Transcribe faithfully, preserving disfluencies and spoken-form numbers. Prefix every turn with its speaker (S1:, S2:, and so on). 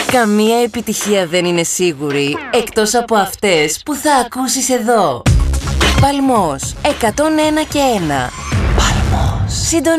S1: Καμία επιτυχία δεν είναι σίγουρη, εκτός από αυτές που θα ακούσεις εδώ. Παλμός εκατόν ένα και ένα. Παλμός. Συντονίσου.